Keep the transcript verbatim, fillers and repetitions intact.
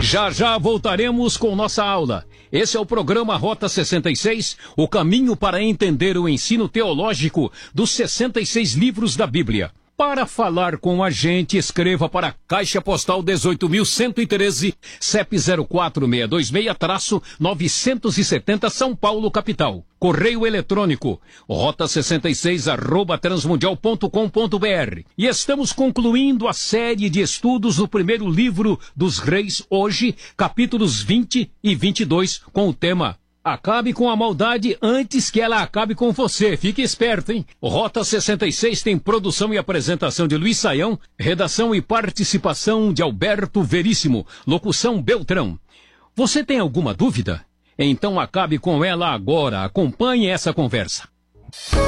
Já já voltaremos com nossa aula. Esse é o programa Rota sessenta e seis, o caminho para entender o ensino teológico dos sessenta e seis livros da Bíblia. Para falar com a gente, escreva para a Caixa Postal dezoito mil cento e treze, C E P zero quatro seis dois seis, novecentos e setenta, São Paulo, capital. Correio eletrônico, rota sessenta e seis, arroba transmundial ponto com ponto br. E estamos concluindo a série de estudos do primeiro livro dos Reis, hoje, capítulos vinte e vinte e dois, com o tema Acabe com a maldade antes que ela acabe com você. Fique esperto, hein? Rota sessenta e seis tem produção e apresentação de Luiz Saião, redação e participação de Alberto Veríssimo, locução Beltrão. Você tem alguma dúvida? Então acabe com ela agora. Acompanhe essa conversa.